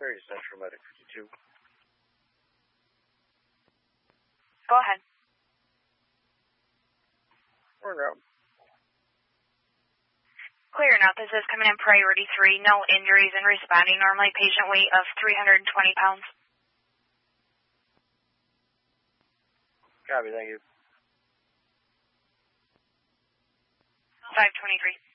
Prairie Central Medic 52. Go ahead. We're out. Clear enough. This is coming in priority 3. No injuries and responding. Normally patient weight of 320 pounds. Copy, thank you. 523.